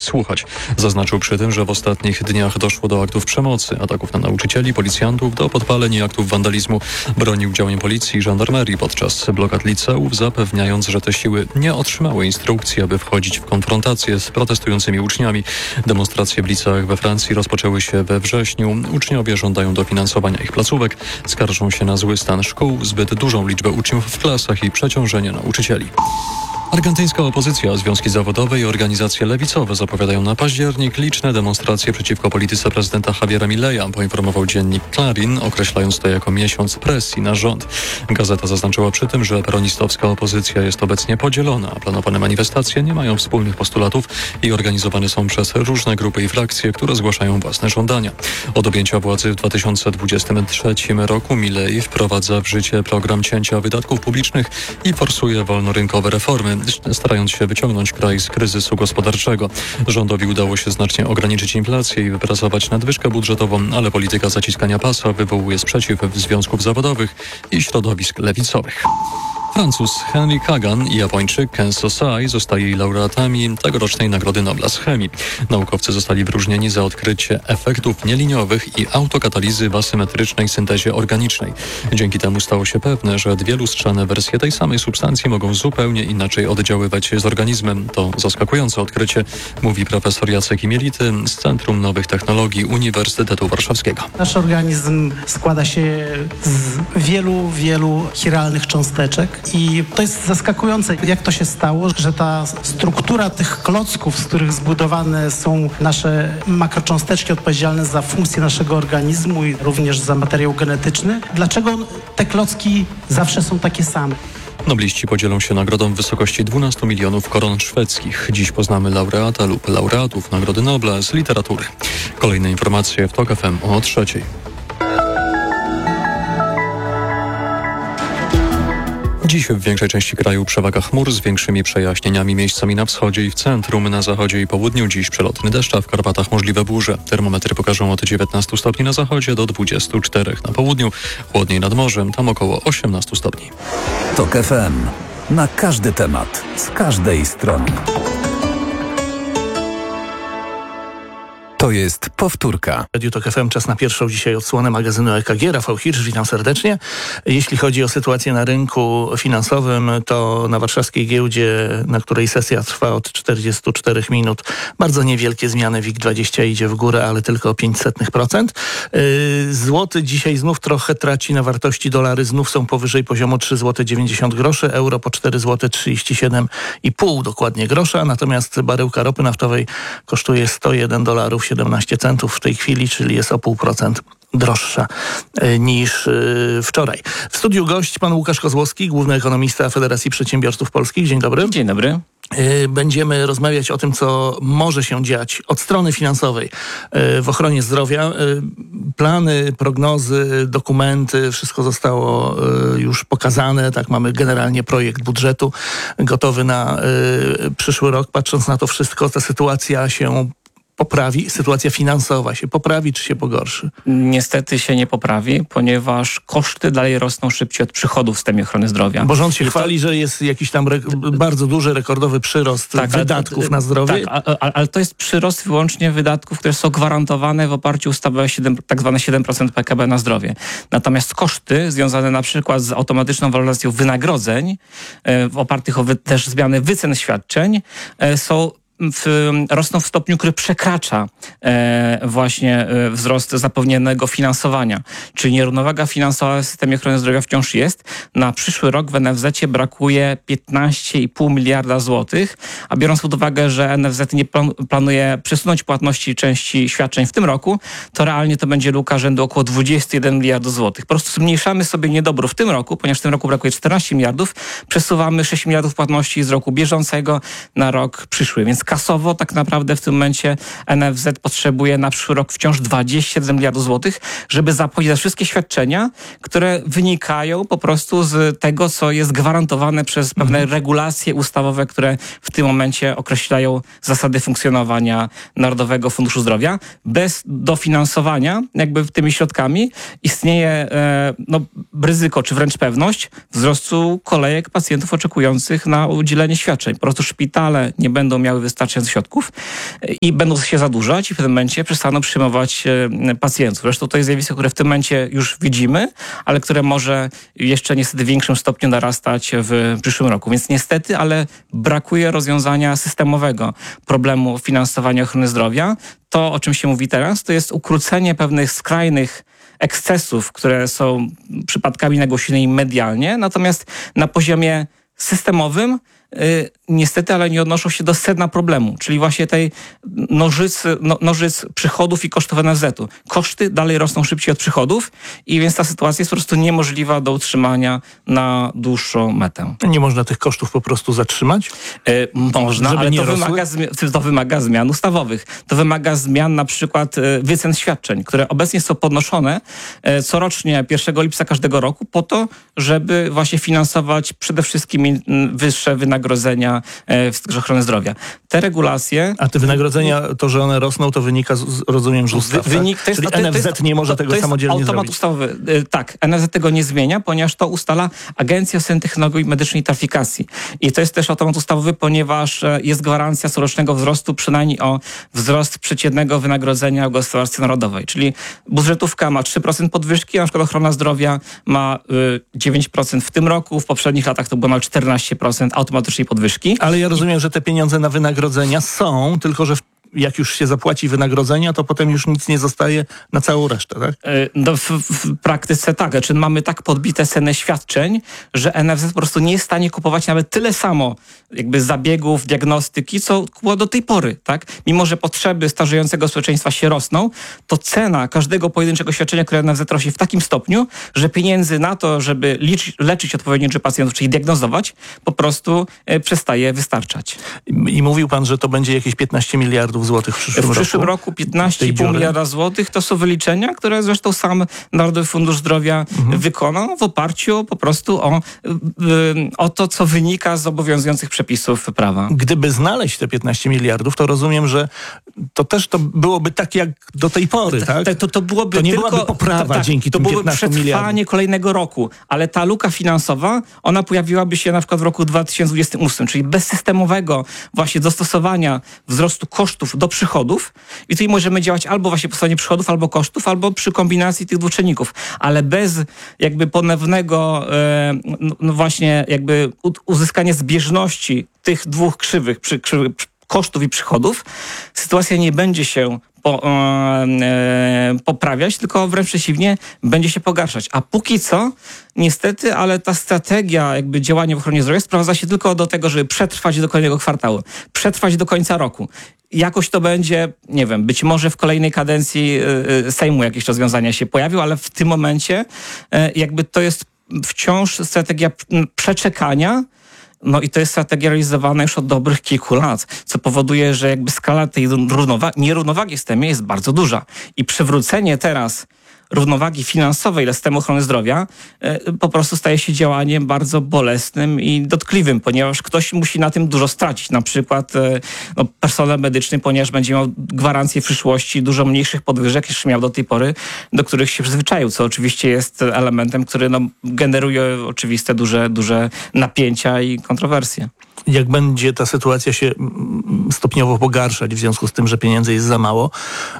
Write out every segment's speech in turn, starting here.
słuchać. Zaznaczył przy tym, że w ostatnich dniach doszło do aktów przemocy, ataków na nauczycieli, policjantów, do podpaleń i aktów wandalizmu. Bronił działań policji i żandarmerii podczas blokad liceów, zapewniając, że te siły nie otrzymały instrukcji, aby wchodzić w konfrontację z protestującymi uczniami. Demonstracje w liceach we Francji rozpoczęły się we wrześniu. Uczniowie żądają dofinansowania ich placówek, skarżą się na zły stan szkół, zbyt dużą liczbę uczniów w klasach i przeciążenie nauczycieli. Argentyńska opozycja, związki zawodowe i organizacje lewicowe zapowiadają na październik liczne demonstracje przeciwko polityce prezydenta Javiera Mileya, poinformował dziennik Clarín, określając to jako miesiąc presji na rząd. Gazeta zaznaczyła przy tym, że peronistowska opozycja jest obecnie podzielona, a planowane manifestacje nie mają wspólnych postulatów i organizowane są przez różne grupy i frakcje, które zgłaszają własne żądania. Od objęcia władzy w 2023 roku Milei wprowadza w życie program cięcia wydatków publicznych i forsuje wolnorynkowe reformy, starając się wyciągnąć kraj z kryzysu gospodarczego. Rządowi udało się znacznie ograniczyć inflację i wypracować nadwyżkę budżetową, ale polityka zaciskania pasa wywołuje sprzeciw związków zawodowych i środowisk lewicowych. Francuz Henry Kagan i Japończyk Ken Sosai zostali laureatami tegorocznej Nagrody Nobla z chemii. Naukowcy zostali wyróżnieni za odkrycie efektów nieliniowych i autokatalizy w asymetrycznej syntezie organicznej. Dzięki temu stało się pewne, że dwie lustrzane wersje tej samej substancji mogą zupełnie inaczej oddziaływać z organizmem. To zaskakujące odkrycie, mówi profesor Jacek Imielity z Centrum Nowych Technologii Uniwersytetu Warszawskiego. Nasz organizm składa się z wielu chiralnych cząsteczek. I to jest zaskakujące, jak to się stało, że ta struktura tych klocków, z których zbudowane są nasze makrocząsteczki odpowiedzialne za funkcję naszego organizmu i również za materiał genetyczny, dlaczego te klocki zawsze są takie same? Nobliści podzielą się nagrodą w wysokości 12 milionów koron szwedzkich. Dziś poznamy laureata lub laureatów Nagrody Nobla z literatury. Kolejne informacje w TOK FM o 3:00. Dziś w większej części kraju przewaga chmur z większymi przejaśnieniami, miejscami na wschodzie i w centrum, na zachodzie i południu dziś przelotny deszcz, a w Karpatach możliwe burze. Termometry pokażą od 19 stopni na zachodzie do 24 na południu. Chłodniej nad morzem, tam około 18 stopni. TOK FM. Na każdy temat, z każdej strony. To jest powtórka. Radio TOK FM, czas na pierwszą dzisiaj odsłonę magazynu EKG. Rafał Hirsch, witam serdecznie. Jeśli chodzi o sytuację na rynku finansowym, to na warszawskiej giełdzie, na której sesja trwa od 44 minut, bardzo niewielkie zmiany. WIG20 idzie w górę, ale tylko o 0,05%. Złoty dzisiaj znów trochę traci na wartości. Dolary znów są powyżej poziomu 3,90 zł. Euro po 4,37,5 zł dokładnie grosza. Natomiast baryłka ropy naftowej kosztuje $101 17 centów w tej chwili, czyli jest o 0,5% droższa niż wczoraj. W studiu gość pan Łukasz Kozłowski, główny ekonomista Federacji Przedsiębiorców Polskich. Dzień dobry. Dzień dobry. Będziemy rozmawiać o tym, co może się dziać od strony finansowej w ochronie zdrowia. Plany, prognozy, dokumenty, wszystko zostało już pokazane. Tak, mamy generalnie projekt budżetu gotowy na przyszły rok. Patrząc na to wszystko, ta sytuacja się poprawi, sytuacja finansowa się poprawi, czy się pogorszy? Niestety się nie poprawi, ponieważ koszty dalej rosną szybciej od przychodów w systemie ochrony zdrowia. Bo rząd się chwali, że jest jakiś tam bardzo duży, rekordowy przyrost wydatków na zdrowie. Tak, ale to jest przyrost wyłącznie wydatków, które są gwarantowane w oparciu o ustawę tak zwane 7% PKB na zdrowie. Natomiast koszty związane na przykład z automatyczną waloryzacją wynagrodzeń, opartych o też zmiany wycen świadczeń, rosną w stopniu, który przekracza właśnie wzrost zapewnionego finansowania. Czyli nierównowaga finansowa w systemie ochrony zdrowia wciąż jest. Na przyszły rok w NFZ-cie brakuje 15,5 miliarda złotych, a biorąc pod uwagę, że NFZ nie planuje przesunąć płatności części świadczeń w tym roku, to realnie to będzie luka rzędu około 21 miliardów złotych. Po prostu zmniejszamy sobie niedobór w tym roku, ponieważ w tym roku brakuje 14 miliardów, przesuwamy 6 miliardów płatności z roku bieżącego na rok przyszły. Więc kasowo tak naprawdę w tym momencie NFZ potrzebuje na przyszły rok wciąż 27 miliardów złotych, żeby zapłacić za wszystkie świadczenia, które wynikają po prostu z tego, co jest gwarantowane przez pewne regulacje ustawowe, które w tym momencie określają zasady funkcjonowania Narodowego Funduszu Zdrowia. Bez dofinansowania jakby tymi środkami istnieje ryzyko, czy wręcz pewność wzrostu kolejek pacjentów oczekujących na udzielenie świadczeń. Po prostu szpitale nie będą miały wystarczająco wystarczająco środków i będą się zadłużać i w tym momencie przestaną przyjmować pacjentów. Zresztą to jest zjawisko, które w tym momencie już widzimy, ale które może jeszcze niestety w większym stopniu narastać w przyszłym roku. Więc niestety, ale brakuje rozwiązania systemowego problemu finansowania ochrony zdrowia. To, o czym się mówi teraz, to jest ukrócenie pewnych skrajnych ekscesów, które są przypadkami nagłośnionymi medialnie, natomiast na poziomie systemowym niestety, ale nie odnoszą się do sedna problemu, czyli właśnie tej nożyc przychodów i kosztów NFZ-u. Koszty dalej rosną szybciej od przychodów i więc ta sytuacja jest po prostu niemożliwa do utrzymania na dłuższą metę. Nie można tych kosztów po prostu zatrzymać? Można, żeby ale nie to wymaga zmian ustawowych. To wymaga zmian na przykład wycen świadczeń, które obecnie są podnoszone corocznie 1 lipca każdego roku po to, żeby właśnie finansować przede wszystkim wyższe wynagrodzenia w sektorze ochrony zdrowia. Te regulacje... A te wynagrodzenia, to, że one rosną, to wynika, rozumiem, z ustaw, tak? Czyli NFZ nie może tego samodzielnie automat zrobić. Ustawowy. Tak, NFZ tego nie zmienia, ponieważ to ustala Agencja Oceny Technologii Medycznej i Taryfikacji. I to jest też automat ustawowy, ponieważ jest gwarancja corocznego wzrostu, przynajmniej o wzrost przeciętnego wynagrodzenia w gospodarce narodowej. Czyli budżetówka ma 3% podwyżki, a na przykład ochrona zdrowia ma 9% w tym roku, w poprzednich latach to było mal 14% automatycznej podwyżki. Ale ja rozumiem, że te pieniądze na wynagrodzenia są, tylko że jak już się zapłaci wynagrodzenia, to potem już nic nie zostaje na całą resztę, tak? No, w praktyce tak. Znaczy mamy tak podbite ceny świadczeń, że NFZ po prostu nie jest w stanie kupować nawet tyle samo jakby zabiegów, diagnostyki, co kupowało do tej pory, tak? Mimo że potrzeby starzejącego społeczeństwa się rosną, to cena każdego pojedynczego świadczenia, które NFZ rośnie w takim stopniu, że pieniędzy na to, żeby leczyć odpowiednio liczbę pacjentów, czyli diagnozować, po prostu przestaje wystarczać. I mówił pan, że to będzie jakieś 15 miliardów złotych w przyszłym roku. W przyszłym roku 15,5 miliarda złotych to są wyliczenia, które zresztą sam Narodowy Fundusz Zdrowia wykonał w oparciu po prostu o to, co wynika z obowiązujących przepisów prawa. Gdyby znaleźć te 15 miliardów, to rozumiem, że to też to byłoby tak jak do tej pory, tak? To byłoby to nie tylko, byłaby poprawa dzięki tym 15 miliardom. To byłoby przetrwanie kolejnego roku, ale ta luka finansowa, ona pojawiłaby się na przykład w roku 2028, czyli bez systemowego właśnie dostosowania wzrostu kosztów do przychodów i tutaj możemy działać albo właśnie po stronie przychodów, albo kosztów, albo przy kombinacji tych dwóch czynników, ale bez jakby ponownego właśnie jakby uzyskania zbieżności tych dwóch krzywych kosztów i przychodów, sytuacja nie będzie się poprawiać, tylko wręcz przeciwnie, będzie się pogarszać. A póki co, niestety, ale ta strategia jakby działania w ochronie zdrowia sprowadza się tylko do tego, żeby przetrwać do kolejnego kwartału, przetrwać do końca roku. Jakoś to będzie, nie wiem, być może w kolejnej kadencji Sejmu jakieś rozwiązania się pojawią, ale w tym momencie jakby to jest wciąż strategia przeczekania. No i to jest strategia realizowana już od dobrych kilku lat, co powoduje, że jakby skala tej nierównowagi w systemie jest bardzo duża. I przywrócenie teraz równowagi finansowej dla systemu ochrony zdrowia po prostu staje się działaniem bardzo bolesnym i dotkliwym, ponieważ ktoś musi na tym dużo stracić. Na przykład personel medyczny, ponieważ będzie miał gwarancję w przyszłości dużo mniejszych podwyżek niż miał do tej pory, do których się przyzwyczaił, co oczywiście jest elementem, który generuje oczywiste duże napięcia i kontrowersje. Jak będzie ta sytuacja się stopniowo pogarszać w związku z tym, że pieniędzy jest za mało,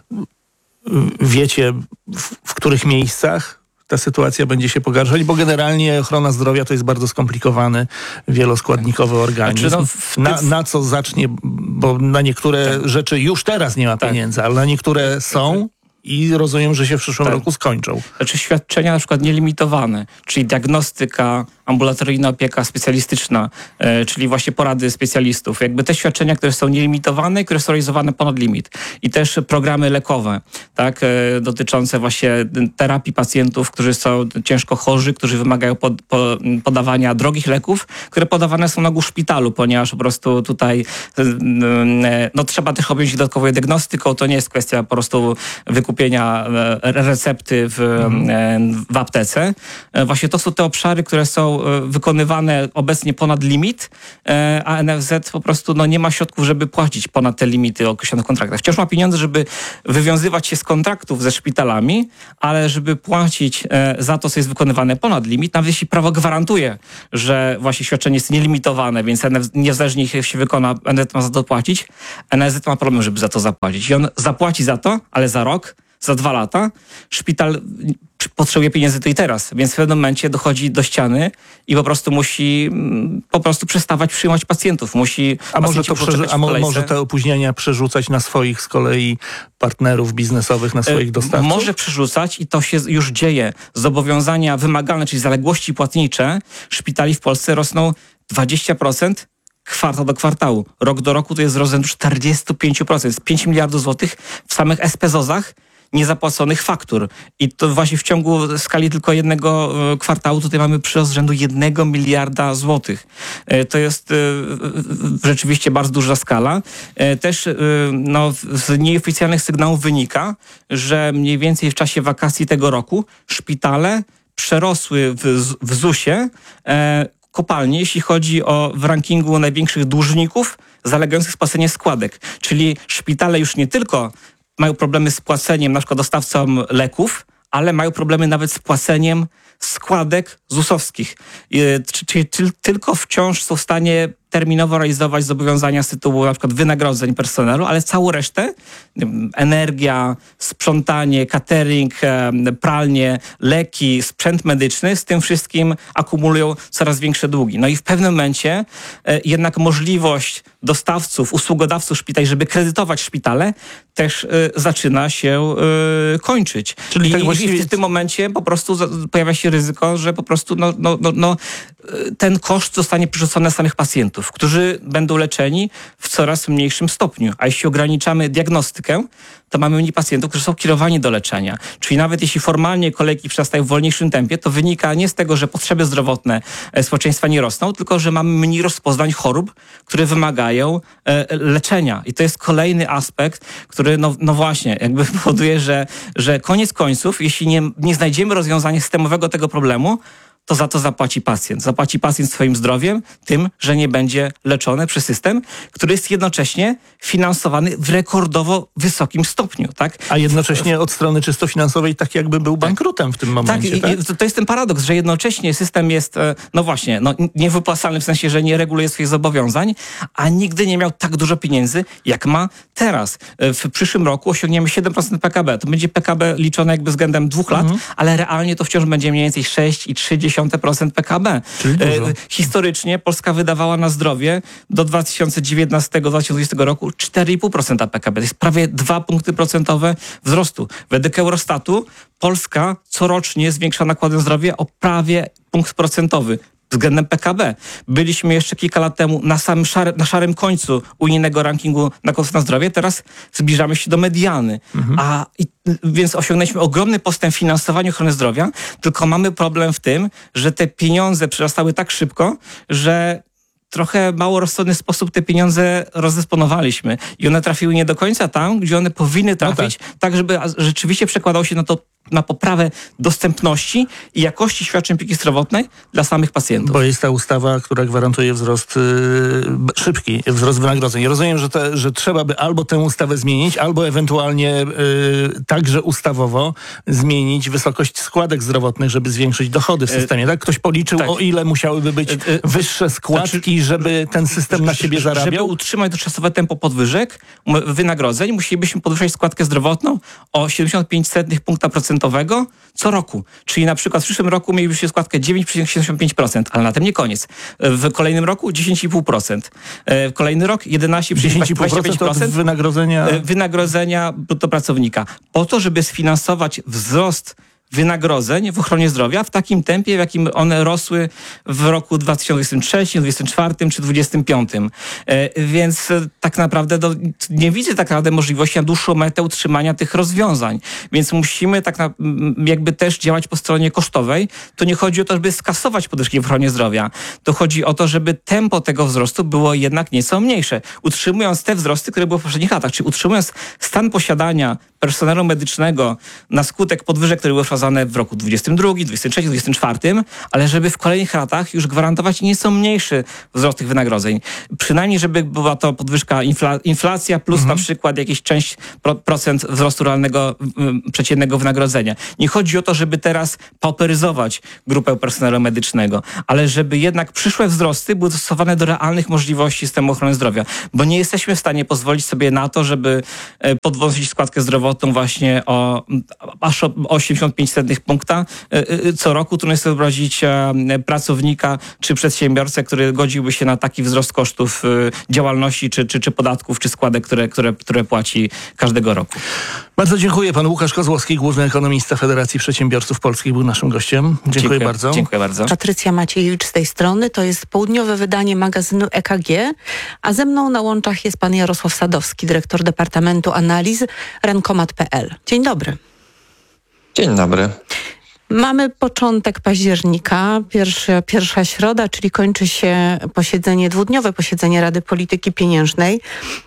wiecie, w których miejscach ta sytuacja będzie się pogarszać? Bo generalnie ochrona zdrowia to jest bardzo skomplikowany, wieloskładnikowy organizm. Na co zacznie, bo na niektóre rzeczy już teraz nie ma pieniędzy, ale na niektóre są i rozumiem, że się w przyszłym roku skończą. Znaczy świadczenia na przykład nielimitowane, czyli diagnostyka, ambulatoryjna opieka specjalistyczna, czyli właśnie porady specjalistów. Jakby te świadczenia, które są nielimitowane, które są realizowane ponad limit. I też programy lekowe, tak, dotyczące właśnie terapii pacjentów, którzy są ciężko chorzy, którzy wymagają podawania drogich leków, które podawane są na ogół w szpitalu, ponieważ po prostu tutaj trzeba też objąć dodatkową diagnostyką. To nie jest kwestia po prostu wykupienia recepty w aptece. Właśnie to są te obszary, które są są wykonywane obecnie ponad limit, a NFZ po prostu nie ma środków, żeby płacić ponad te limity o określonych kontraktach. Wciąż ma pieniądze, żeby wywiązywać się z kontraktów ze szpitalami, ale żeby płacić za to, co jest wykonywane ponad limit, nawet jeśli prawo gwarantuje, że właśnie świadczenie jest nielimitowane, więc niezależnie jak się wykona, NFZ ma za to płacić, NFZ ma problem, żeby za to zapłacić. I on zapłaci za to, ale za rok, za 2 lata szpital potrzebuje pieniędzy tu i teraz, więc w pewnym momencie dochodzi do ściany i po prostu musi przestawać przyjmować pacjentów. Może te opóźnienia przerzucać na swoich z kolei partnerów biznesowych, na swoich dostawców? Może przerzucać i to się już dzieje. Zobowiązania wymagalne, czyli zaległości płatnicze szpitali w Polsce rosną 20%. Kwartał do kwartału. Rok do roku to jest wzrost 45%. Jest 5 miliardów złotych w samych SPZOZ-ach niezapłaconych faktur. I to właśnie w ciągu skali tylko jednego kwartału tutaj mamy przyrost rzędu 1 miliarda złotych. To jest rzeczywiście bardzo duża skala. Też z nieoficjalnych sygnałów wynika, że mniej więcej w czasie wakacji tego roku szpitale przerosły w ZUS-ie kopalnie, jeśli chodzi o w rankingu największych dłużników zalegających spłacenie składek. Czyli szpitale już nie tylko mają problemy z płaceniem na przykład dostawcom leków, ale mają problemy nawet z płaceniem składek ZUS-owskich. Czyli tylko wciąż są w stanie terminowo realizować zobowiązania z tytułu na przykład wynagrodzeń personelu, ale całą resztę, energia, sprzątanie, catering, pralnie, leki, sprzęt medyczny, z tym wszystkim akumulują coraz większe długi. No i w pewnym momencie jednak możliwość dostawców, usługodawców szpitali, żeby kredytować szpitale, też zaczyna się kończyć. Czyli i w tym momencie po prostu pojawia się ryzyko, że po prostu ten koszt zostanie przerzucony na samych pacjentów, którzy będą leczeni w coraz mniejszym stopniu. A jeśli ograniczamy diagnostykę, to mamy mniej pacjentów, którzy są kierowani do leczenia. Czyli nawet jeśli formalnie kolejki przerastają w wolniejszym tempie, to wynika nie z tego, że potrzeby zdrowotne społeczeństwa nie rosną, tylko że mamy mniej rozpoznań chorób, które wymagają leczenia. I to jest kolejny aspekt, który właśnie jakby powoduje, że koniec końców, jeśli nie znajdziemy rozwiązania systemowego tego problemu, to za to zapłaci pacjent. Zapłaci pacjent swoim zdrowiem, tym, że nie będzie leczony przez system, który jest jednocześnie finansowany w rekordowo wysokim stopniu. Tak? A jednocześnie od strony czysto finansowej tak jakby był bankrutem w tym momencie. Tak? To jest ten paradoks, że jednocześnie system jest niewypłacalny w sensie, że nie reguluje swoich zobowiązań, a nigdy nie miał tak dużo pieniędzy, jak ma teraz. W przyszłym roku osiągniemy 7% PKB. To będzie PKB liczone jakby względem 2 lat, ale realnie to wciąż będzie mniej więcej 6,3% PKB. Historycznie Polska wydawała na zdrowie do 2019-2020 roku 4,5% PKB. To jest prawie 2 punkty procentowe wzrostu. Według Eurostatu Polska corocznie zwiększa nakłady na zdrowie o prawie punkt procentowy względem PKB. Byliśmy jeszcze kilka lat temu na szarym końcu unijnego rankingu nakładów na zdrowie, teraz zbliżamy się do mediany. Więc osiągnęliśmy ogromny postęp w finansowaniu ochrony zdrowia, tylko mamy problem w tym, że te pieniądze przerastały tak szybko, że trochę mało rozsądny sposób te pieniądze rozdysponowaliśmy i one trafiły nie do końca tam, gdzie one powinny trafić, tak żeby rzeczywiście przekładało się na poprawę dostępności i jakości świadczeń opieki zdrowotnej dla samych pacjentów. Bo jest ta ustawa, która gwarantuje szybki wzrost wynagrodzeń. Ja rozumiem, że trzeba by albo tę ustawę zmienić, albo ewentualnie także ustawowo zmienić wysokość składek zdrowotnych, żeby zwiększyć dochody w systemie. Tak? Ktoś policzył, o ile musiałyby być wyższe składki, żeby ten system na siebie zarabiał? Żeby utrzymać dotychczasowe tempo podwyżek wynagrodzeń, musielibyśmy podwyższać składkę zdrowotną o 0,75 punkta procentowego co roku. Czyli na przykład w przyszłym roku mielibyśmy składkę 9,75%, ale na tym nie koniec. W kolejnym roku 10,5%. Kolejny rok 11,25% wynagrodzenia brutto pracownika. Po to, żeby sfinansować wzrost wynagrodzeń w ochronie zdrowia w takim tempie, w jakim one rosły w roku 2023, 2024 czy 2025. Więc tak naprawdę nie widzę tak naprawdę możliwości na dłuższą metę utrzymania tych rozwiązań. Więc musimy jakby też działać po stronie kosztowej. To nie chodzi o to, żeby skasować podwyżki w ochronie zdrowia. To chodzi o to, żeby tempo tego wzrostu było jednak nieco mniejsze. Utrzymując te wzrosty, które były w poprzednich latach, czyli utrzymując stan posiadania personelu medycznego na skutek podwyżek, które były wskazane w roku 22, 23, 24, ale żeby w kolejnych latach już gwarantować nieco mniejszy wzrost tych wynagrodzeń. Przynajmniej, żeby była to podwyżka inflacja plus na przykład jakiś część procent wzrostu realnego przeciętnego wynagrodzenia. Nie chodzi o to, żeby teraz pauperyzować grupę personelu medycznego, ale żeby jednak przyszłe wzrosty były dostosowane do realnych możliwości systemu ochrony zdrowia, bo nie jesteśmy w stanie pozwolić sobie na to, żeby podwozić składkę zdrowotną właśnie aż o 85 punkta co roku. Trudno jest sobie wyobrazić pracownika czy przedsiębiorcę, który godziłby się na taki wzrost kosztów działalności, czy podatków, czy składek, które płaci każdego roku. Bardzo dziękuję. Pan Łukasz Kozłowski, główny ekonomista Federacji Przedsiębiorców Polskich, był naszym gościem. Dziękuję bardzo. Dziękuję bardzo. Patrycja Maciejewicz z tej strony. To jest południowe wydanie magazynu EKG, a ze mną na łączach jest pan Jarosław Sadowski, dyrektor Departamentu Analiz Renkomat.pl. Dzień dobry. Dzień dobry. Mamy początek października, pierwsza środa, czyli kończy się dwudniowe posiedzenie Rady Polityki Pieniężnej.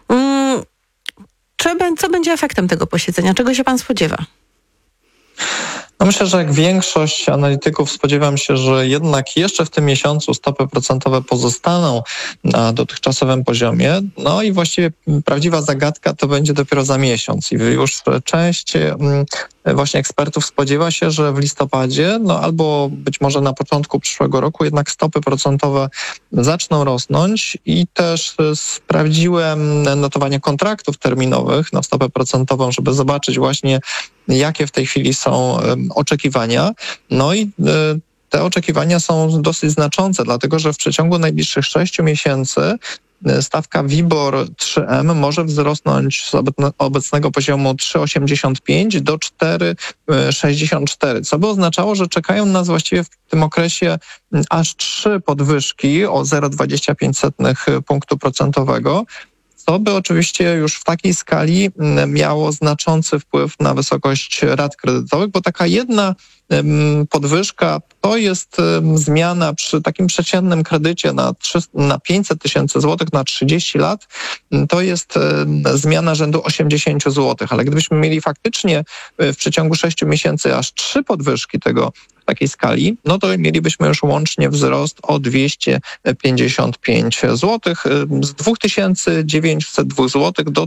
Co będzie efektem tego posiedzenia? Czego się pan spodziewa? No myślę, że jak większość analityków spodziewam się, że jednak jeszcze w tym miesiącu stopy procentowe pozostaną na dotychczasowym poziomie. No i właściwie prawdziwa zagadka to będzie dopiero za miesiąc. I już część właśnie ekspertów spodziewa się, że w listopadzie, albo być może na początku przyszłego roku jednak stopy procentowe zaczną rosnąć i też sprawdziłem notowania kontraktów terminowych na stopę procentową, żeby zobaczyć właśnie jakie w tej chwili są oczekiwania. No i te oczekiwania są dosyć znaczące, dlatego że w przeciągu najbliższych 6 miesięcy stawka WIBOR 3M może wzrosnąć z obecnego poziomu 3,85 do 4,64, co by oznaczało, że czekają nas właściwie w tym okresie aż 3 podwyżki o 0,25 punktu procentowego, co by oczywiście już w takiej skali miało znaczący wpływ na wysokość rat kredytowych, bo taka jedna podwyżka to jest zmiana przy takim przeciętnym kredycie na 500 tysięcy złotych na 30 lat, to jest zmiana rzędu 80 złotych, ale gdybyśmy mieli faktycznie w przeciągu 6 miesięcy aż 3 podwyżki tego w takiej skali, no to mielibyśmy już łącznie wzrost o 255 zł z 2902 zł do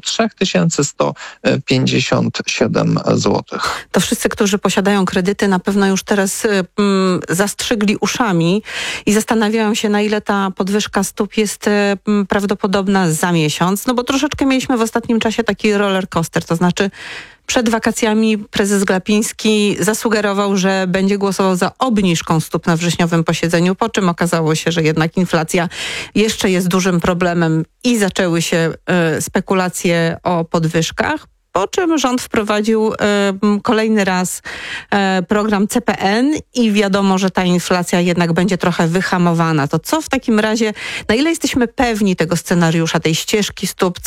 3157 zł. To wszyscy, którzy posiadają kredyty, na pewno już teraz zastrzygli uszami i zastanawiają się, na ile ta podwyżka stóp jest prawdopodobna za miesiąc, no bo troszeczkę mieliśmy w ostatnim czasie taki roller coaster, to znaczy przed wakacjami prezes Glapiński zasugerował, że będzie głosował za obniżką stóp na wrześniowym posiedzeniu, po czym okazało się, że jednak inflacja jeszcze jest dużym problemem i zaczęły się spekulacje o podwyżkach. Po czym rząd wprowadził kolejny raz program CPN i wiadomo, że ta inflacja jednak będzie trochę wyhamowana. To co w takim razie, na ile jesteśmy pewni tego scenariusza, tej ścieżki stóp,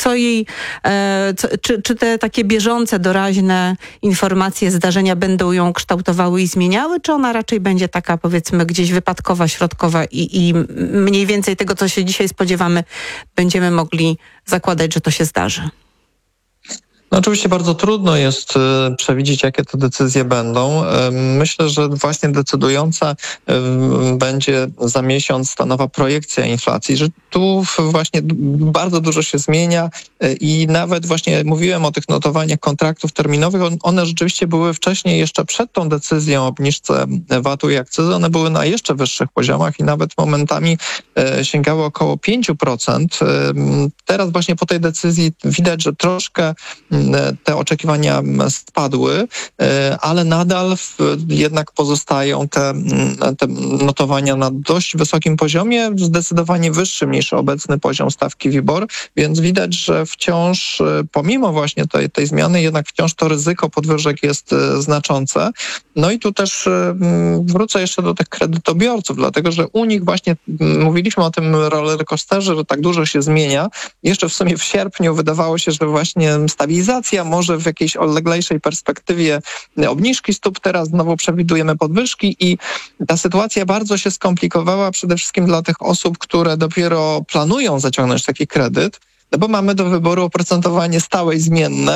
czy te takie bieżące, doraźne informacje, zdarzenia będą ją kształtowały i zmieniały, czy ona raczej będzie taka, powiedzmy, gdzieś wypadkowa, środkowa i mniej więcej tego, co się dzisiaj spodziewamy, będziemy mogli zakładać, że to się zdarzy? No oczywiście bardzo trudno jest przewidzieć, jakie te decyzje będą. Myślę, że właśnie decydująca będzie za miesiąc ta nowa projekcja inflacji, że tu właśnie bardzo dużo się zmienia i nawet właśnie mówiłem o tych notowaniach kontraktów terminowych, one rzeczywiście były wcześniej, jeszcze przed tą decyzją o obniżce VAT-u i akcyzy, one były na jeszcze wyższych poziomach i nawet momentami sięgały około 5%. Teraz właśnie po tej decyzji widać, że troszkę te oczekiwania spadły, ale nadal jednak pozostają te notowania na dość wysokim poziomie, zdecydowanie wyższym niż obecny poziom stawki WIBOR, więc widać, że wciąż pomimo właśnie tej zmiany jednak wciąż to ryzyko podwyżek jest znaczące. No i tu też wrócę jeszcze do tych kredytobiorców, dlatego że u nich właśnie mówiliśmy o tym rollercoasterze, że tak dużo się zmienia. Jeszcze w sumie w sierpniu wydawało się, że właśnie stabilizacja, może w jakiejś odleglejszej perspektywie obniżki stóp, teraz znowu przewidujemy podwyżki i ta sytuacja bardzo się skomplikowała przede wszystkim dla tych osób, które dopiero planują zaciągnąć taki kredyt, no bo mamy do wyboru oprocentowanie stałe i zmienne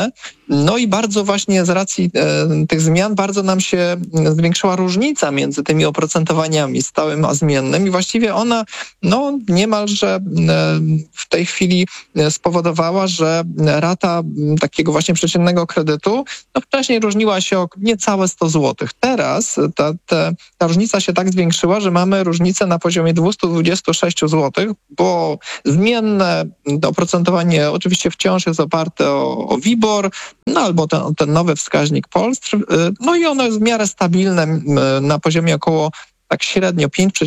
No i bardzo właśnie z racji tych zmian bardzo nam się zwiększyła różnica między tymi oprocentowaniami stałym a zmiennym i właściwie ona niemalże w tej chwili spowodowała, że rata takiego właśnie przeciętnego kredytu wcześniej różniła się o niecałe 100 zł. Teraz ta różnica się tak zwiększyła, że mamy różnicę na poziomie 226 zł, bo zmienne oprocentowanie oczywiście wciąż jest oparte o WIBOR, albo ten nowy wskaźnik Polstr, i ono jest w miarę stabilne na poziomie około tak średnio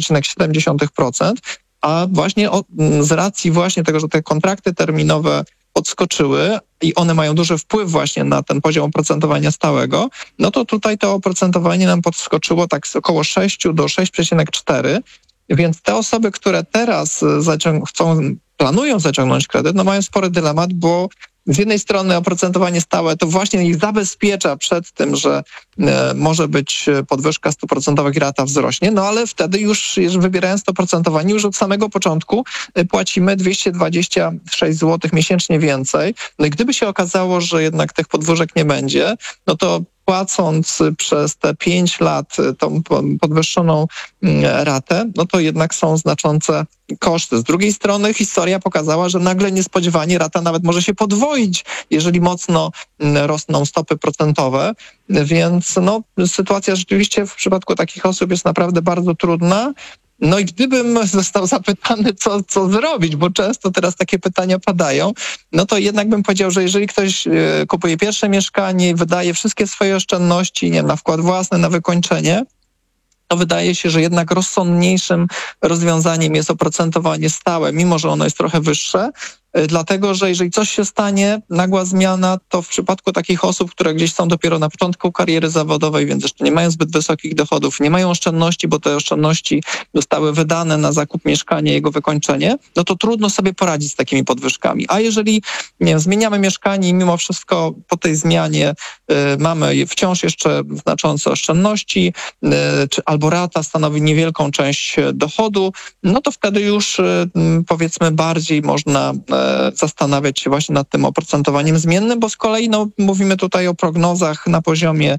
5,7%, a właśnie z racji właśnie tego, że te kontrakty terminowe podskoczyły i one mają duży wpływ właśnie na ten poziom oprocentowania stałego, to tutaj to oprocentowanie nam podskoczyło tak z około 6 do 6,4, więc te osoby, które teraz planują zaciągnąć kredyt, mają spory dylemat, bo z jednej strony oprocentowanie stałe to właśnie ich zabezpiecza przed tym, że może być podwyżka 100% i rata wzrośnie, ale wtedy już wybierając to oprocentowanie już od samego początku płacimy 226 zł miesięcznie więcej. I gdyby się okazało, że jednak tych podwyżek nie będzie, to płacąc przez te 5 lat tą podwyższoną ratę, to jednak są znaczące koszty. Z drugiej strony historia pokazała, że nagle niespodziewanie rata nawet może się podwoić, jeżeli mocno rosną stopy procentowe, więc sytuacja rzeczywiście w przypadku takich osób jest naprawdę bardzo trudna. I gdybym został zapytany, co zrobić, bo często teraz takie pytania padają, to jednak bym powiedział, że jeżeli ktoś kupuje pierwsze mieszkanie i wydaje wszystkie swoje oszczędności, na wkład własny, na wykończenie, to wydaje się, że jednak rozsądniejszym rozwiązaniem jest oprocentowanie stałe, mimo że ono jest trochę wyższe, dlatego że jeżeli coś się stanie, nagła zmiana, to w przypadku takich osób, które gdzieś są dopiero na początku kariery zawodowej, więc jeszcze nie mają zbyt wysokich dochodów, nie mają oszczędności, bo te oszczędności zostały wydane na zakup mieszkania i jego wykończenie, to trudno sobie poradzić z takimi podwyżkami. A jeżeli zmieniamy mieszkanie i mimo wszystko po tej zmianie mamy wciąż jeszcze znaczące oszczędności, albo rata stanowi niewielką część dochodu, to wtedy już powiedzmy bardziej można zastanawiać się właśnie nad tym oprocentowaniem zmiennym, bo z kolei mówimy tutaj o prognozach na poziomie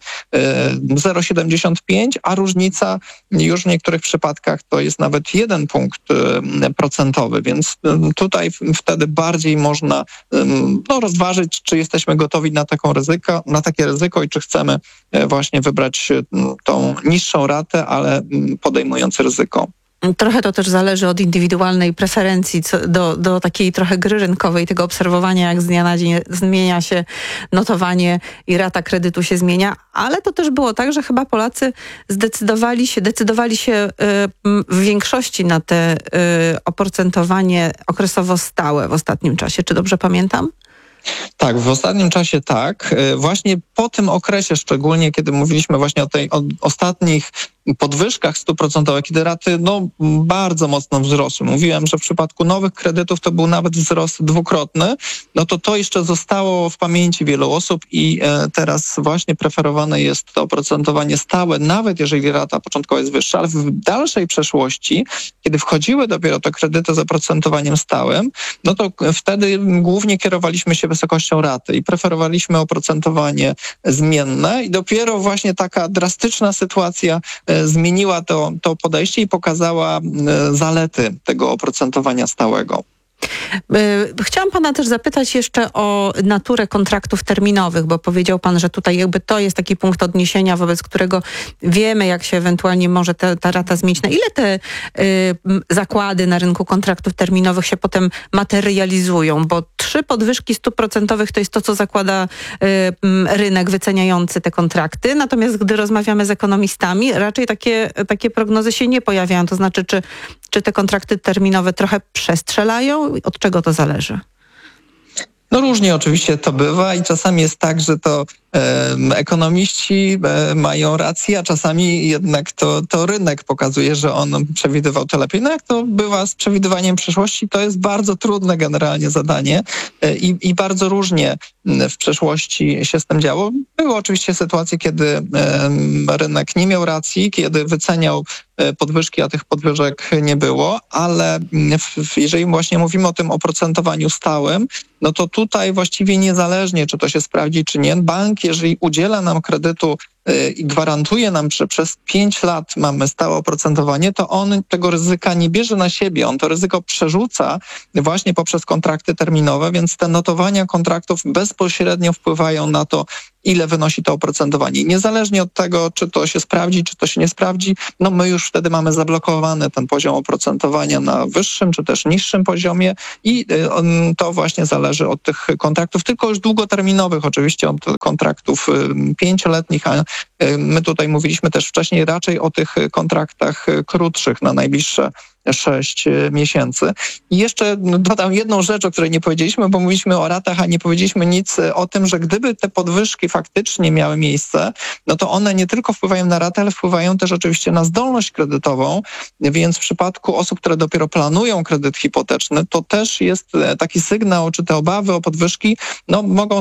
0,75, a różnica już w niektórych przypadkach to jest nawet 1 punkt procentowy, więc tutaj wtedy bardziej można rozważyć, czy jesteśmy gotowi na takie ryzyko i czy chcemy właśnie wybrać tą niższą ratę, ale podejmując ryzyko. Trochę to też zależy od indywidualnej preferencji do takiej trochę gry rynkowej, tego obserwowania, jak z dnia na dzień zmienia się notowanie i rata kredytu się zmienia, ale to też było tak, że chyba Polacy decydowali się w większości na te oprocentowanie okresowo stałe w ostatnim czasie. Czy dobrze pamiętam? Tak, w ostatnim czasie tak. Właśnie po tym okresie szczególnie, kiedy mówiliśmy właśnie o ostatnich podwyżkach 100%, kiedy raty bardzo mocno wzrosły. Mówiłem, że w przypadku nowych kredytów to był nawet wzrost dwukrotny. To jeszcze zostało w pamięci wielu osób i teraz właśnie preferowane jest to oprocentowanie stałe, nawet jeżeli rata początkowa jest wyższa, ale w dalszej przeszłości, kiedy wchodziły dopiero te kredyty z oprocentowaniem stałym, to wtedy głównie kierowaliśmy się wysokością raty i preferowaliśmy oprocentowanie zmienne i dopiero właśnie taka drastyczna sytuacja zmieniła to podejście i pokazała zalety tego oprocentowania stałego. Chciałam pana też zapytać jeszcze o naturę kontraktów terminowych, bo powiedział pan, że tutaj jakby to jest taki punkt odniesienia, wobec którego wiemy, jak się ewentualnie może ta rata zmienić. Na ile te zakłady na rynku kontraktów terminowych się potem materializują? Bo 3 podwyżki 100% to jest to, co zakłada rynek wyceniający te kontrakty. Natomiast gdy rozmawiamy z ekonomistami, raczej takie prognozy się nie pojawiają. To znaczy, czy te kontrakty terminowe trochę przestrzelają? Od czego to zależy? Różnie oczywiście to bywa i czasami jest tak, że to Ekonomiści mają rację, a czasami jednak to rynek pokazuje, że on przewidywał to lepiej. No jak to bywa z przewidywaniem przyszłości, to jest bardzo trudne generalnie zadanie i bardzo różnie w przeszłości się z tym działo. Były oczywiście sytuacje, kiedy rynek nie miał racji, kiedy wyceniał podwyżki, a tych podwyżek nie było, ale jeżeli właśnie mówimy o tym oprocentowaniu stałym, no to tutaj właściwie niezależnie, czy to się sprawdzi, czy nie, bank, jeżeli udziela nam kredytu i gwarantuje nam, że przez 5 lat mamy stałe oprocentowanie, to on tego ryzyka nie bierze na siebie. On to ryzyko przerzuca właśnie poprzez kontrakty terminowe, więc te notowania kontraktów bezpośrednio wpływają na to, ile wynosi to oprocentowanie. I niezależnie od tego, czy to się sprawdzi, czy to się nie sprawdzi, no my już wtedy mamy zablokowany ten poziom oprocentowania na wyższym, czy też niższym poziomie i to właśnie zależy od tych kontraktów, tylko już długoterminowych, oczywiście od kontraktów 5-letnich, a my tutaj mówiliśmy też wcześniej raczej o tych kontraktach krótszych na najbliższe 6 miesięcy. I jeszcze dodam jedną rzecz, o której nie powiedzieliśmy, bo mówiliśmy o ratach, a nie powiedzieliśmy nic o tym, że gdyby te podwyżki faktycznie miały miejsce, no to one nie tylko wpływają na ratę, ale wpływają też oczywiście na zdolność kredytową, więc w przypadku osób, które dopiero planują kredyt hipoteczny, to też jest taki sygnał, czy te obawy o podwyżki, no mogą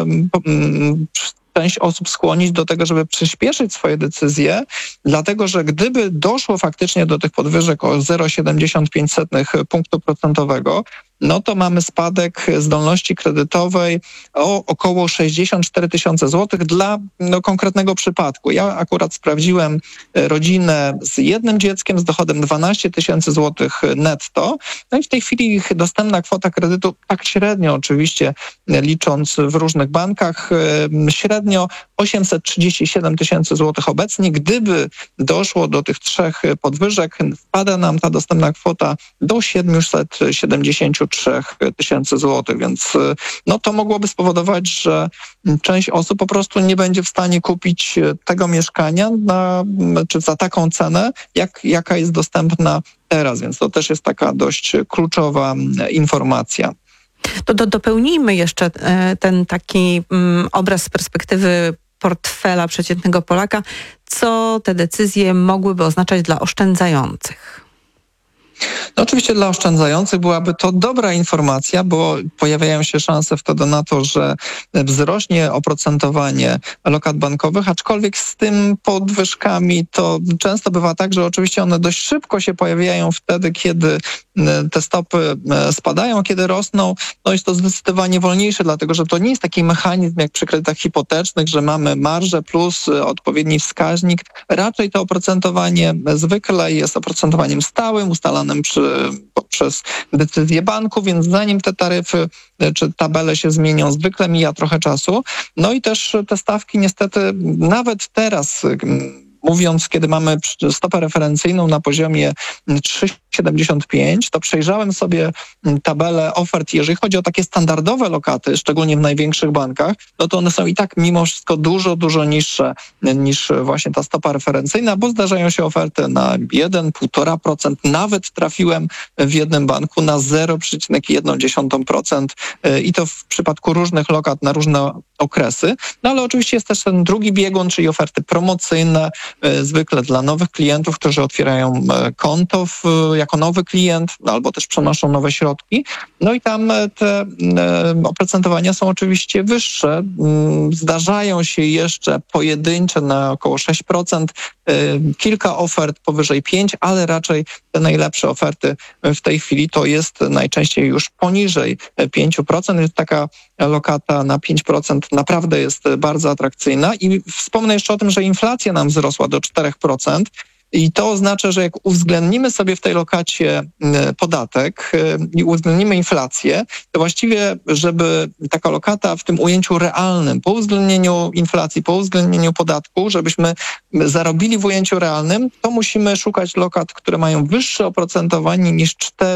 część osób skłonić do tego, żeby przyspieszyć swoje decyzje, dlatego że gdyby doszło faktycznie do tych podwyżek o 0,75 punktu procentowego, no to mamy spadek zdolności kredytowej o około 64 tysiące złotych dla konkretnego przypadku. Ja akurat sprawdziłem rodzinę z jednym dzieckiem z dochodem 12 tysięcy złotych netto. No i w tej chwili ich dostępna kwota kredytu, tak średnio oczywiście licząc w różnych bankach, średnio 837 tysięcy złotych obecnie. Gdyby doszło do tych 3 podwyżek, wpada nam ta dostępna kwota do 773 tysięcy złotych, więc no to mogłoby spowodować, że część osób po prostu nie będzie w stanie kupić tego mieszkania czy za taką cenę, jaka jest dostępna teraz, więc to też jest taka dość kluczowa informacja. To dopełnijmy jeszcze ten taki obraz z perspektywy portfela przeciętnego Polaka. Co te decyzje mogłyby oznaczać dla oszczędzających? No oczywiście dla oszczędzających byłaby to dobra informacja, bo pojawiają się szanse wtedy na to, że wzrośnie oprocentowanie lokat bankowych, aczkolwiek z tym podwyżkami to często bywa tak, że oczywiście one dość szybko się pojawiają wtedy, kiedy te stopy spadają, kiedy rosną. No jest to zdecydowanie wolniejsze, dlatego że to nie jest taki mechanizm jak przy kredytach hipotecznych, że mamy marżę plus odpowiedni wskaźnik. Raczej to oprocentowanie zwykle jest oprocentowaniem stałym, ustalanym poprzez decyzję banku, więc zanim te taryfy czy tabele się zmienią, zwykle mija trochę czasu. No i też te stawki niestety nawet teraz, mówiąc, kiedy mamy stopę referencyjną na poziomie 3,75, to przejrzałem sobie tabelę ofert. Jeżeli chodzi o takie standardowe lokaty, szczególnie w największych bankach, no to one są i tak mimo wszystko dużo niższe niż właśnie ta stopa referencyjna, bo zdarzają się oferty na 1,5%. Nawet trafiłem w jednym banku na 0,1% i to w przypadku różnych lokat na różne okresy. No ale oczywiście jest też ten drugi biegun, czyli oferty promocyjne, zwykle dla nowych klientów, którzy otwierają konto jako nowy klient, albo też przenoszą nowe środki. No i tam te oprocentowania są oczywiście wyższe. Zdarzają się jeszcze pojedyncze na około 6%, kilka ofert powyżej 5%, ale raczej te najlepsze oferty w tej chwili to jest najczęściej już poniżej 5%, więc taka lokata na 5% naprawdę jest bardzo atrakcyjna. I wspomnę jeszcze o tym, że inflacja nam wzrosła do 4%. I to oznacza, że jak uwzględnimy sobie w tej lokacie podatek i uwzględnimy inflację, to właściwie, żeby taka lokata w tym ujęciu realnym, po uwzględnieniu inflacji, po uwzględnieniu podatku, żebyśmy zarobili w ujęciu realnym, to musimy szukać lokat, które mają wyższe oprocentowanie niż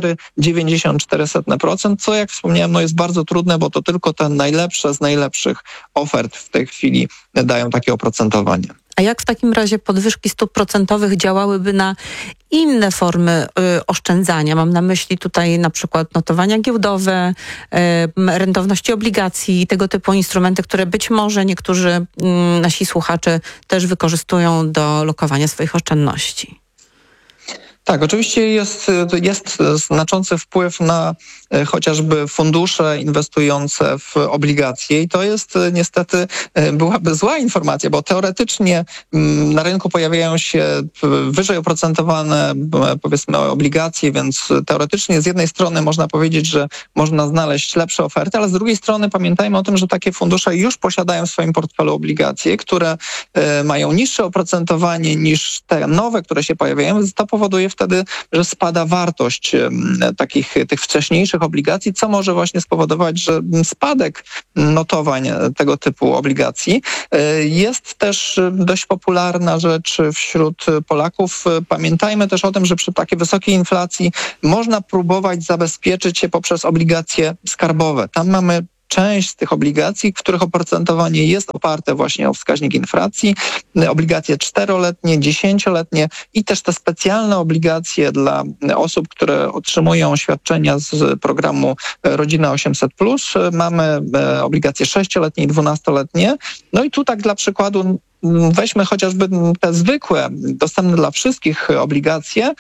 4,94%, co jak wspomniałem, no jest bardzo trudne, bo to tylko te najlepsze z najlepszych ofert w tej chwili dają takie oprocentowanie. A jak w takim razie podwyżki stóp procentowych działałyby na inne formy oszczędzania? Mam na myśli tutaj na przykład notowania giełdowe, rentowności obligacji i tego typu instrumenty, które być może niektórzy nasi słuchacze też wykorzystują do lokowania swoich oszczędności. Tak, oczywiście jest znaczący wpływ na chociażby fundusze inwestujące w obligacje i to jest niestety byłaby zła informacja, bo teoretycznie na rynku pojawiają się wyżej oprocentowane powiedzmy obligacje, więc teoretycznie z jednej strony można powiedzieć, że można znaleźć lepsze oferty, ale z drugiej strony pamiętajmy o tym, że takie fundusze już posiadają w swoim portfelu obligacje, które mają niższe oprocentowanie niż te nowe, które się pojawiają, więc to powoduje wtedy, że spada wartość tych wcześniejszych obligacji, co może właśnie spowodować, że spadek notowań tego typu obligacji. Jest też dość popularna rzecz wśród Polaków. Pamiętajmy też o tym, że przy takiej wysokiej inflacji można próbować zabezpieczyć się poprzez obligacje skarbowe. Tam mamy część z tych obligacji, których oprocentowanie jest oparte właśnie o wskaźnik inflacji, obligacje 4-letnie, 10-letnie i też te specjalne obligacje dla osób, które otrzymują świadczenia z programu Rodzina 800+. Mamy obligacje 6-letnie i 12-letnie. No i tu tak dla przykładu weźmy chociażby te zwykłe, dostępne dla wszystkich obligacje,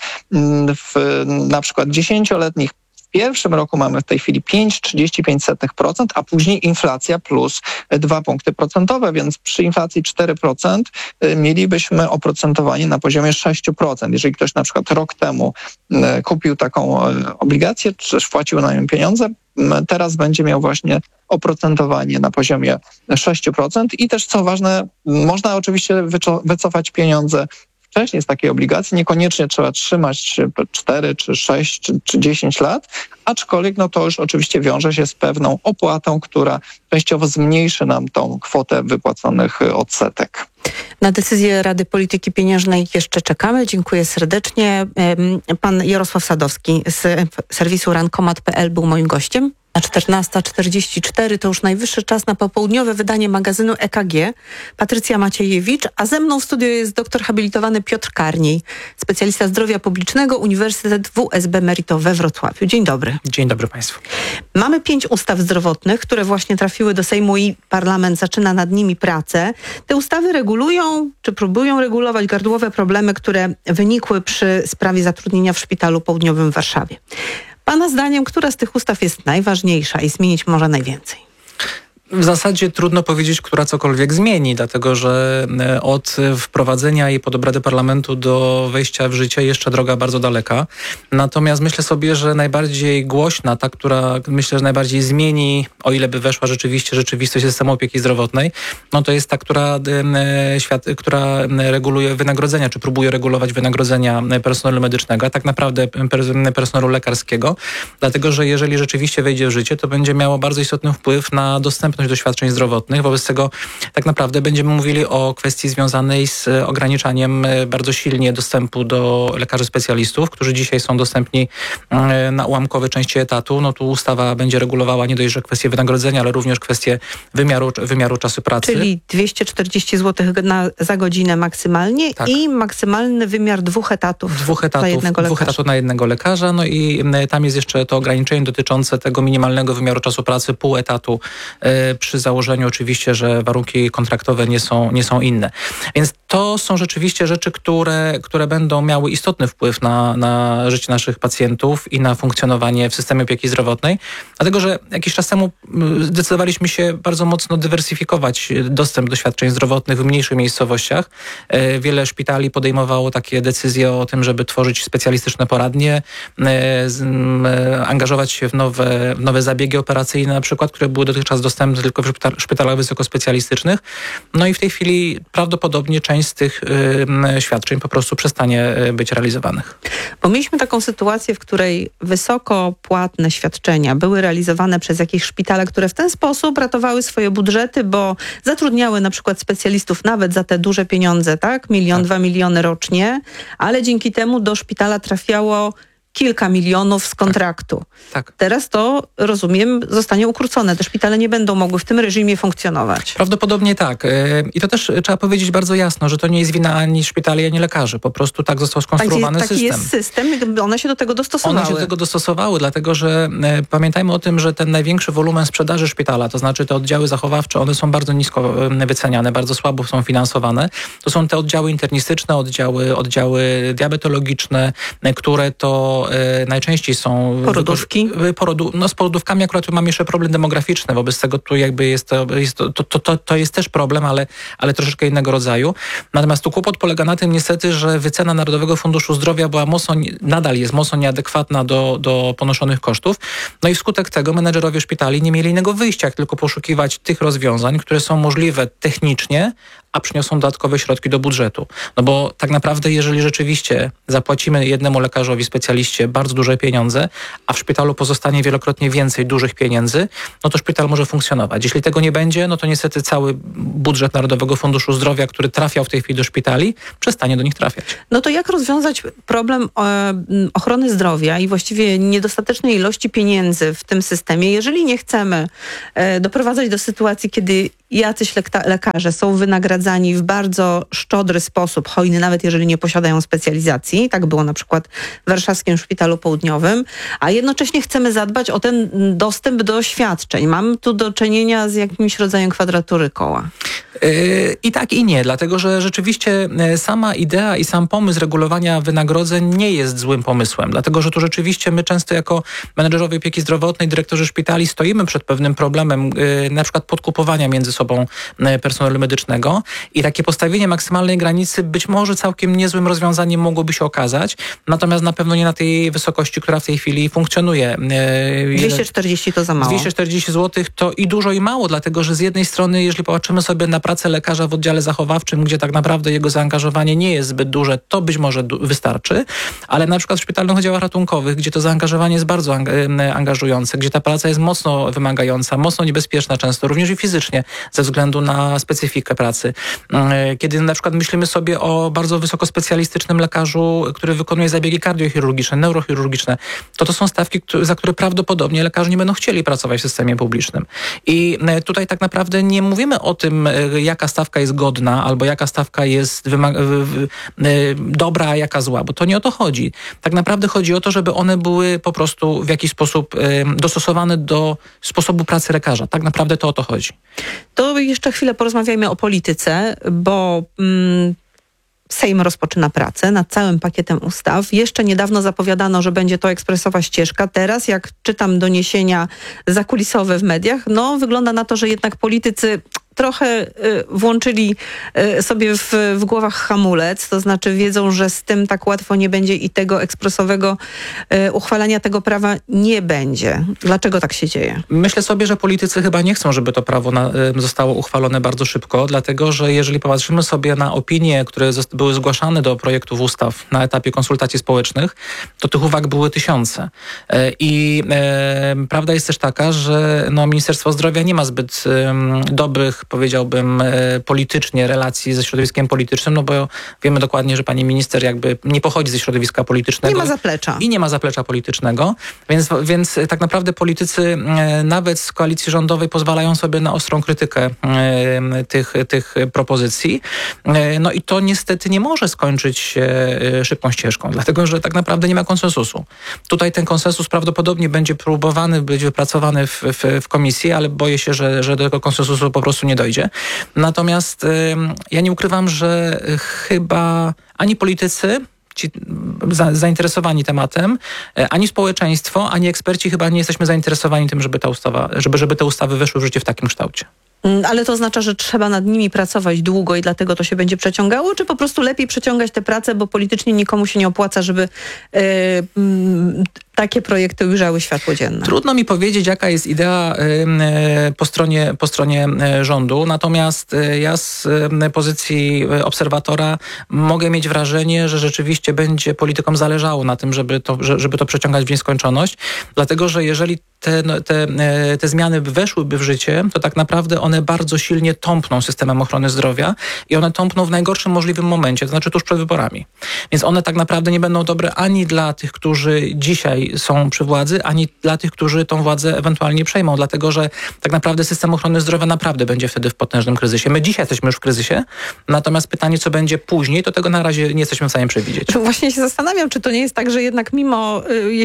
na przykład 10-letnich. W pierwszym roku mamy w tej chwili 5,35%, a później inflacja plus 2 punkty procentowe, więc przy inflacji 4% mielibyśmy oprocentowanie na poziomie 6%. Jeżeli ktoś na przykład rok temu kupił taką obligację, czy też wpłacił na nią pieniądze, teraz będzie miał właśnie oprocentowanie na poziomie 6%. I też co ważne, można oczywiście wycofać pieniądze wcześniej z takiej obligacji, niekoniecznie trzeba trzymać 4, czy 6, czy 10 lat, aczkolwiek to już oczywiście wiąże się z pewną opłatą, która częściowo zmniejszy nam tą kwotę wypłaconych odsetek. Na decyzję Rady Polityki Pieniężnej jeszcze czekamy. Dziękuję serdecznie. Pan Jarosław Sadowski z serwisu rankomat.pl był moim gościem. Na 14:44 to już najwyższy czas na popołudniowe wydanie magazynu EKG. Patrycja Maciejewicz, a ze mną w studiu jest doktor habilitowany Piotr Karniej, specjalista zdrowia publicznego, Uniwersytet WSB Merito we Wrocławiu. Dzień dobry. Dzień dobry Państwu. Mamy 5 ustaw zdrowotnych, które właśnie trafiły do Sejmu i parlament zaczyna nad nimi pracę. Te ustawy regulują, czy próbują regulować gardłowe problemy, które wynikły przy sprawie zatrudnienia w Szpitalu Południowym w Warszawie. Pana zdaniem, która z tych ustaw jest najważniejsza i zmienić może najwięcej? W zasadzie trudno powiedzieć, która cokolwiek zmieni, dlatego że od wprowadzenia jej pod obrady parlamentu do wejścia w życie jeszcze droga bardzo daleka. Natomiast myślę sobie, że najbardziej głośna, ta, która myślę, że najbardziej zmieni, o ile by weszła rzeczywistość systemu opieki zdrowotnej, to jest ta, która reguluje wynagrodzenia, czy próbuje regulować wynagrodzenia personelu medycznego, a tak naprawdę personelu lekarskiego, dlatego że jeżeli rzeczywiście wejdzie w życie, to będzie miało bardzo istotny wpływ na dostępność do świadczeń zdrowotnych. Wobec tego tak naprawdę będziemy mówili o kwestii związanej z ograniczaniem bardzo silnie dostępu do lekarzy specjalistów, którzy dzisiaj są dostępni na ułamkowej części etatu. Tu ustawa będzie regulowała nie dość, że kwestie wynagrodzenia, ale również kwestie wymiaru czasu pracy. Czyli 240 zł za godzinę maksymalnie, tak. I maksymalny wymiar 2 etatów na jednego lekarza. I tam jest jeszcze to ograniczenie dotyczące tego minimalnego wymiaru czasu pracy, pół etatu przy założeniu oczywiście, że warunki kontraktowe nie są inne. Więc to są rzeczywiście rzeczy, które będą miały istotny wpływ na życie naszych pacjentów i na funkcjonowanie w systemie opieki zdrowotnej. Dlatego, że jakiś czas temu zdecydowaliśmy się bardzo mocno dywersyfikować dostęp do świadczeń zdrowotnych w mniejszych miejscowościach. Wiele szpitali podejmowało takie decyzje o tym, żeby tworzyć specjalistyczne poradnie, angażować się w nowe zabiegi operacyjne na przykład, które były dotychczas dostępne tylko w szpitalach wysokospecjalistycznych. I w tej chwili prawdopodobnie część z tych świadczeń po prostu przestanie być realizowanych. Bo mieliśmy taką sytuację, w której wysoko płatne świadczenia były realizowane przez jakieś szpitale, które w ten sposób ratowały swoje budżety, bo zatrudniały na przykład specjalistów nawet za te duże pieniądze, tak? 1, 2 miliony rocznie, ale dzięki temu do szpitala trafiało kilka milionów z kontraktu. Tak. Teraz to, rozumiem, zostanie ukrócone. Te szpitale nie będą mogły w tym reżimie funkcjonować. Prawdopodobnie tak. I to też trzeba powiedzieć bardzo jasno, że to nie jest wina ani szpitali, ani lekarzy. Po prostu tak został skonstruowany system. Taki jest system, one się do tego dostosowały. One się do tego dostosowały, dlatego że pamiętajmy o tym, że ten największy wolumen sprzedaży szpitala, to znaczy te oddziały zachowawcze, one są bardzo nisko wyceniane, bardzo słabo są finansowane. To są te oddziały internistyczne, oddziały diabetologiczne, które to najczęściej są... Porodówki? Z porodówkami akurat tu mam jeszcze problem demograficzny, wobec tego tu jakby to jest też problem, ale troszeczkę innego rodzaju. Natomiast tu kłopot polega na tym niestety, że wycena Narodowego Funduszu Zdrowia była nadal jest mocno nieadekwatna do ponoszonych kosztów. No i wskutek tego menedżerowie szpitali nie mieli innego wyjścia, jak tylko poszukiwać tych rozwiązań, które są możliwe technicznie, a przyniosą dodatkowe środki do budżetu. No bo tak naprawdę, jeżeli rzeczywiście zapłacimy jednemu lekarzowi, specjaliście bardzo duże pieniądze, a w szpitalu pozostanie wielokrotnie więcej dużych pieniędzy, no to szpital może funkcjonować. Jeśli tego nie będzie, no to niestety cały budżet Narodowego Funduszu Zdrowia, który trafiał w tej chwili do szpitali, przestanie do nich trafiać. No to jak rozwiązać problem ochrony zdrowia i właściwie niedostatecznej ilości pieniędzy w tym systemie, jeżeli nie chcemy doprowadzać do sytuacji, kiedy jacyś lekarze są wynagradzani w bardzo szczodry sposób, hojny, nawet jeżeli nie posiadają specjalizacji. Tak było na przykład w Warszawskim Szpitalu Południowym, a jednocześnie chcemy zadbać o ten dostęp do świadczeń. Mamy tu do czynienia z jakimś rodzajem kwadratury koła. I tak i nie, dlatego że rzeczywiście sama idea i sam pomysł regulowania wynagrodzeń nie jest złym pomysłem, dlatego że tu rzeczywiście my często jako menedżerowie opieki zdrowotnej, dyrektorzy szpitali stoimy przed pewnym problemem na przykład podkupowania między sobą personelu medycznego i takie postawienie maksymalnej granicy być może całkiem niezłym rozwiązaniem mogłoby się okazać, natomiast na pewno nie na tej wysokości, która w tej chwili funkcjonuje. 240 to za mało. 240 zł to i dużo i mało, dlatego że z jednej strony, jeżeli popatrzymy sobie na pracę lekarza w oddziale zachowawczym, gdzie tak naprawdę jego zaangażowanie nie jest zbyt duże, to być może wystarczy, ale na przykład w szpitalnych oddziałach ratunkowych, gdzie to zaangażowanie jest bardzo angażujące, gdzie ta praca jest mocno wymagająca, mocno niebezpieczna często, również i fizycznie, ze względu na specyfikę pracy. Kiedy na przykład myślimy sobie o bardzo wysokospecjalistycznym lekarzu, który wykonuje zabiegi kardiochirurgiczne, neurochirurgiczne, to są stawki, za które prawdopodobnie lekarze nie będą chcieli pracować w systemie publicznym. I tutaj tak naprawdę nie mówimy o tym, jaka stawka jest godna, albo jaka stawka jest dobra, a jaka zła, bo to nie o to chodzi. Tak naprawdę chodzi o to, żeby one były po prostu w jakiś sposób dostosowane do sposobu pracy lekarza. Tak naprawdę to o to chodzi. To jeszcze chwilę porozmawiajmy o polityce, bo Sejm rozpoczyna pracę nad całym pakietem ustaw. Jeszcze niedawno zapowiadano, że będzie to ekspresowa ścieżka. Teraz, jak czytam doniesienia zakulisowe w mediach, no wygląda na to, że jednak politycy trochę włączyli sobie w głowach hamulec, to znaczy wiedzą, że z tym tak łatwo nie będzie i tego ekspresowego uchwalania tego prawa nie będzie. Dlaczego tak się dzieje? Myślę sobie, że politycy chyba nie chcą, żeby to prawo zostało uchwalone bardzo szybko, dlatego że jeżeli popatrzymy sobie na opinie, które były zgłaszane do projektów ustaw na etapie konsultacji społecznych, to tych uwag były tysiące. I prawda jest też taka, że Ministerstwo Zdrowia nie ma zbyt dobrych, powiedziałbym, politycznie relacji ze środowiskiem politycznym, no bo wiemy dokładnie, że pani minister jakby nie pochodzi ze środowiska politycznego. Nie ma zaplecza. I nie ma zaplecza politycznego, więc tak naprawdę politycy nawet z koalicji rządowej pozwalają sobie na ostrą krytykę tych propozycji. No i to niestety nie może skończyć się szybką ścieżką, dlatego że tak naprawdę nie ma konsensusu. Tutaj ten konsensus prawdopodobnie będzie próbowany być wypracowany w komisji, ale boję się, że do tego konsensusu po prostu nie dojdzie. Natomiast ja nie ukrywam, że chyba ani politycy, ci zainteresowani tematem, ani społeczeństwo, ani eksperci chyba nie jesteśmy zainteresowani tym, żeby te ustawy weszły w życie w takim kształcie. Ale to oznacza, że trzeba nad nimi pracować długo i dlatego to się będzie przeciągało, czy po prostu lepiej przeciągać tę pracę, bo politycznie nikomu się nie opłaca, żeby takie projekty ujrzały światło dzienne? Trudno mi powiedzieć, jaka jest idea po stronie rządu, natomiast ja z pozycji obserwatora mogę mieć wrażenie, że rzeczywiście będzie politykom zależało na tym, żeby to przeciągać w nieskończoność, dlatego że jeżeli te zmiany weszłyby w życie, to tak naprawdę one bardzo silnie tąpną systemem ochrony zdrowia i one tąpną w najgorszym możliwym momencie, to znaczy tuż przed wyborami. Więc one tak naprawdę nie będą dobre ani dla tych, którzy dzisiaj są przy władzy, ani dla tych, którzy tą władzę ewentualnie przejmą, dlatego że tak naprawdę system ochrony zdrowia naprawdę będzie wtedy w potężnym kryzysie. My dzisiaj jesteśmy już w kryzysie, natomiast pytanie, co będzie później, to tego na razie nie jesteśmy w stanie przewidzieć. Właśnie się zastanawiam, czy to nie jest tak, że jednak mimo,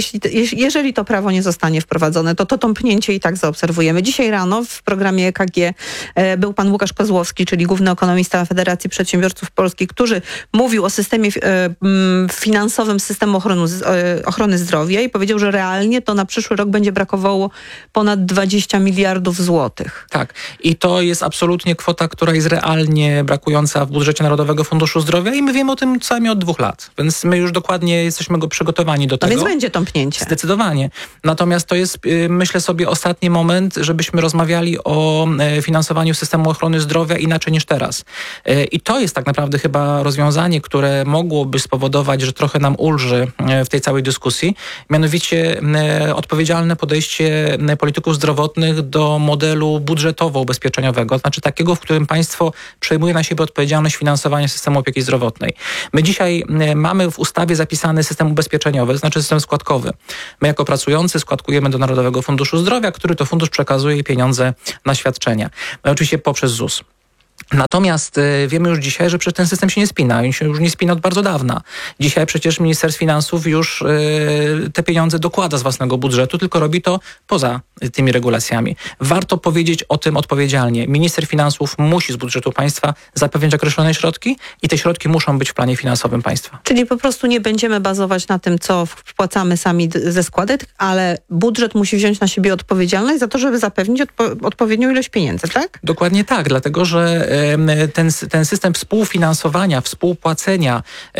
jeżeli to prawo nie zostanie wprowadzone, to tąpnięcie i tak zaobserwujemy. Dzisiaj rano w programie EKG był pan Łukasz Kozłowski, czyli główny ekonomista Federacji Przedsiębiorców Polskich, który mówił o systemie finansowym systemu ochrony zdrowia i powiedział, że realnie to na przyszły rok będzie brakowało ponad 20 miliardów złotych. Tak. I to jest absolutnie kwota, która jest realnie brakująca w budżecie Narodowego Funduszu Zdrowia i my wiemy o tym co najmniej od 2 lat. Więc my już dokładnie jesteśmy przygotowani do tego. Więc będzie tąpnięcie. Zdecydowanie. Natomiast to jest, myślę sobie, ostatni moment, żebyśmy rozmawiali o finansowaniu systemu ochrony zdrowia inaczej niż teraz. I to jest tak naprawdę chyba rozwiązanie, które mogłoby spowodować, że trochę nam ulży w tej całej dyskusji. Mianowicie odpowiedzialne podejście polityków zdrowotnych do modelu budżetowo-ubezpieczeniowego. Znaczy takiego, w którym państwo przejmuje na siebie odpowiedzialność finansowania systemu opieki zdrowotnej. My dzisiaj mamy w ustawie zapisany system ubezpieczeniowy, to znaczy system składkowy. My jako pracujący składkujemy do Narodowego Funduszu Zdrowia, który to fundusz przekazuje pieniądze na świadczenia. Oczywiście poprzez ZUS. Natomiast wiemy już dzisiaj, że przecież ten system się nie spina. On się już nie spina od bardzo dawna. Dzisiaj przecież Ministerstwo Finansów już te pieniądze dokłada z własnego budżetu, tylko robi to poza tymi regulacjami. Warto powiedzieć o tym odpowiedzialnie. Minister Finansów musi z budżetu państwa zapewniać określone środki i te środki muszą być w planie finansowym państwa. Czyli po prostu nie będziemy bazować na tym, co wpłacamy sami ze składek, ale budżet musi wziąć na siebie odpowiedzialność za to, żeby zapewnić odpowiednią ilość pieniędzy, tak? Dokładnie tak, dlatego że ten system współfinansowania, współpłacenia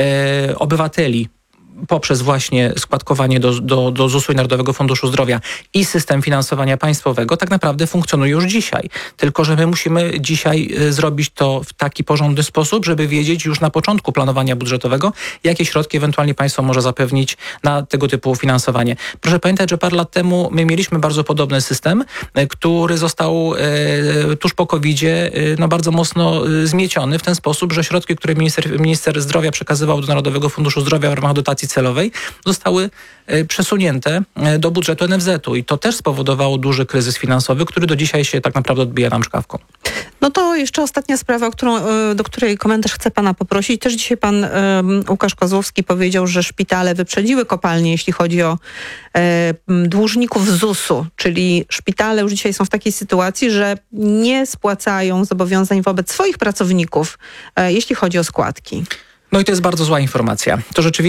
obywateli poprzez właśnie składkowanie do ZUS-u i Narodowego Funduszu Zdrowia i system finansowania państwowego tak naprawdę funkcjonuje już dzisiaj. Tylko że my musimy dzisiaj zrobić to w taki porządny sposób, żeby wiedzieć już na początku planowania budżetowego, jakie środki ewentualnie państwo może zapewnić na tego typu finansowanie. Proszę pamiętać, że parę lat temu my mieliśmy bardzo podobny system, który został tuż po COVID-zie bardzo mocno zmieciony w ten sposób, że środki, które minister zdrowia przekazywał do Narodowego Funduszu Zdrowia w ramach dotacji celowej, zostały przesunięte do budżetu NFZ-u i to też spowodowało duży kryzys finansowy, który do dzisiaj się tak naprawdę odbija nam szkawką. No to jeszcze ostatnia sprawa, do której komentarz chcę pana poprosić. Też dzisiaj pan Łukasz Kozłowski powiedział, że szpitale wyprzedziły kopalnie, jeśli chodzi o dłużników ZUS-u, czyli szpitale już dzisiaj są w takiej sytuacji, że nie spłacają zobowiązań wobec swoich pracowników, jeśli chodzi o składki. No i to jest bardzo zła informacja.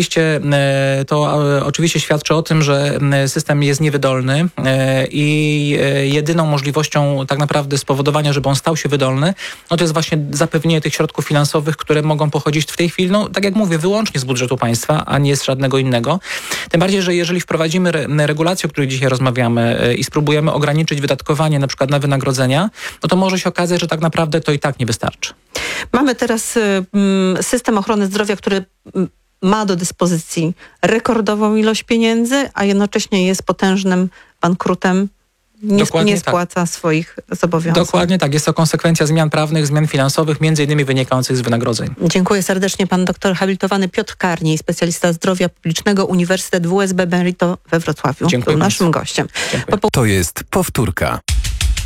To oczywiście świadczy o tym, że system jest niewydolny i jedyną możliwością tak naprawdę spowodowania, żeby on stał się wydolny, no to jest właśnie zapewnienie tych środków finansowych, które mogą pochodzić w tej chwili, no tak jak mówię, wyłącznie z budżetu państwa, a nie z żadnego innego. Tym bardziej, że jeżeli wprowadzimy regulację, o której dzisiaj rozmawiamy i spróbujemy ograniczyć wydatkowanie na przykład na wynagrodzenia, no to może się okazać, że tak naprawdę to i tak nie wystarczy. Mamy teraz system ochrony zdrowia, który ma do dyspozycji rekordową ilość pieniędzy, a jednocześnie jest potężnym bankrutem. Nie spłaca swoich zobowiązań. Dokładnie tak. Jest to konsekwencja zmian prawnych, zmian finansowych, między innymi wynikających z wynagrodzeń. Dziękuję serdecznie. Pan doktor habilitowany Piotr Karniej, specjalista zdrowia publicznego, Uniwersytet WSB Emerito we Wrocławiu. Dziękuję był naszym gościem. To jest powtórka.